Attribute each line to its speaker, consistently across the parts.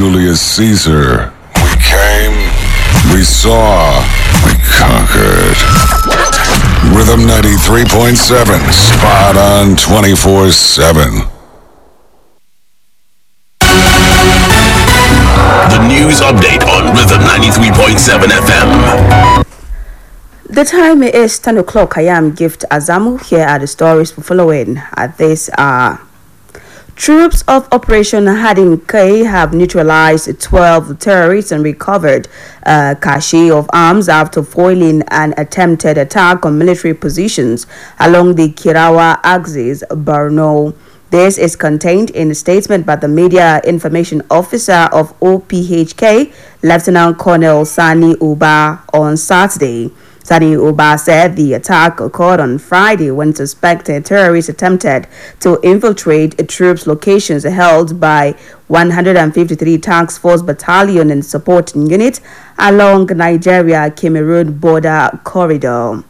Speaker 1: Julius Caesar. We came, we saw, we conquered. Rhythm 93.7, spot on 24/7.
Speaker 2: The news update on Rhythm 93.7 FM.
Speaker 3: The time is 10 o'clock. I am Gift Azamu. Here are the stories following. These are: troops of Operation Hardin K have neutralized 12 terrorists and recovered a cache of arms after foiling an attempted attack on military positions along the Kirawa axis, Borno. This is contained in a statement by the Media Information Officer of OPHK, Lieutenant Colonel Sani Uba, on Saturday. Sani Uba said the attack occurred on Friday when suspected terrorists attempted to infiltrate troops locations held by 153 Task Force Battalion and supporting unit along Nigeria-Cameroon border corridor.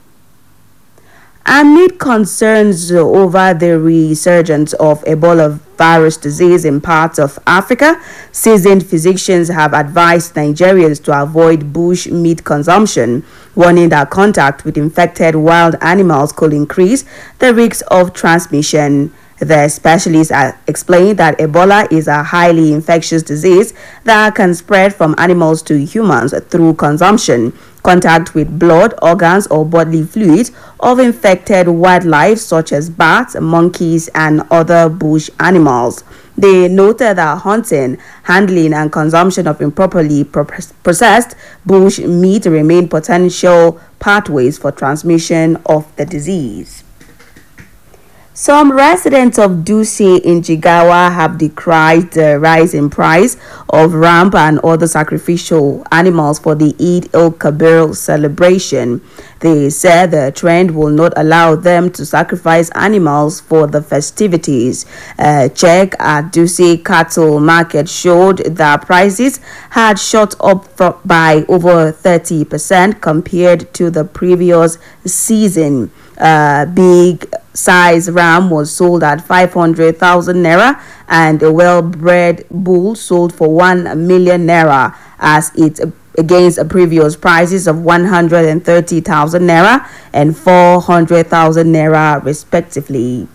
Speaker 3: Amid concerns over the resurgence of Ebola virus disease in parts of Africa, seasoned physicians have advised Nigerians to avoid bush meat consumption, warning that contact with infected wild animals could increase the risk of transmission. The specialists explained that Ebola is a highly infectious disease that can spread from animals to humans through consumption, contact with blood, organs, or bodily fluids of infected wildlife such as bats, monkeys, and other bush animals. They noted that hunting, handling, and consumption of improperly processed bush meat remain potential pathways for transmission of the disease. Some residents of Dutse in Jigawa have decried the rise in price of ram and other sacrificial animals for the Eid al-Kabir celebration. They said the trend will not allow them to sacrifice animals for the festivities. A check at Dutse Cattle Market showed that prices had shot up by over 30% compared to the previous season. Big size ram was sold at 500,000 naira and a well-bred bull sold for 1 million naira as it against previous prices of 130,000 naira and 400,000 naira respectively.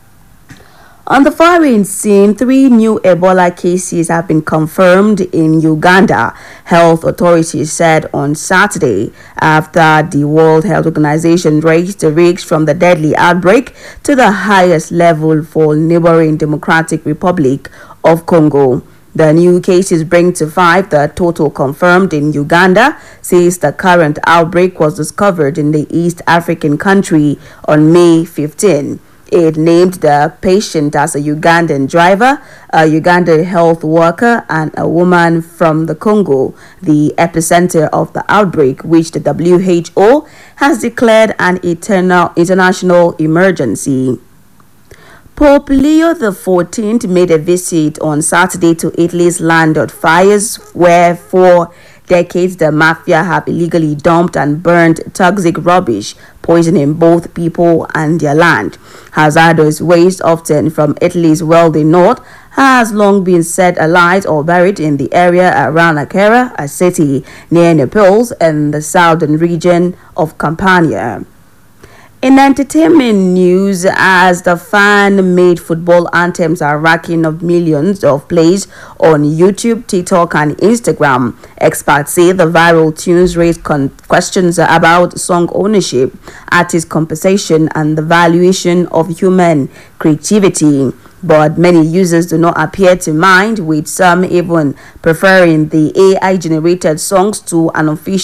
Speaker 3: On the foreign scene, 3 new Ebola cases have been confirmed in Uganda, health authorities said on Saturday, after the World Health Organization raised the risk from the deadly outbreak to the highest level for neighboring Democratic Republic of Congo. The new cases bring to 5 the total confirmed in Uganda, since the current outbreak was discovered in the East African country on May 15. It named the patient as a Ugandan driver, a Ugandan health worker, and a woman from the Congo, the epicenter of the outbreak, which the WHO has declared an international emergency. Pope Leo XIV made a visit on Saturday to Italy's land of fires, where for decades the mafia have illegally dumped and burned toxic rubbish, poisoning both people and their land. Hazardous waste, often from Italy's wealthy north, has long been set alight or buried in the area around Acera, a city near Naples in the southern region of Campania. In entertainment news, as the fan-made football anthems are racking up millions of plays on YouTube, TikTok, and Instagram, experts say the viral tunes raise questions about song ownership, artist compensation, and the valuation of human creativity. But many users do not appear to mind, with some even preferring the AI-generated songs to an official